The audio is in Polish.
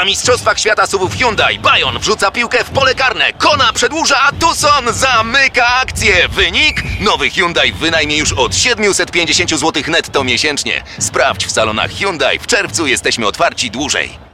Mistrzostwach Świata SUV-ów Hyundai Bayon wrzuca piłkę w pole karne, Kona przedłuża, a Tucson zamyka akcję. Wynik? Nowy Hyundai wynajmie już od 750 zł netto miesięcznie. Sprawdź w salonach Hyundai. W czerwcu jesteśmy otwarci dłużej.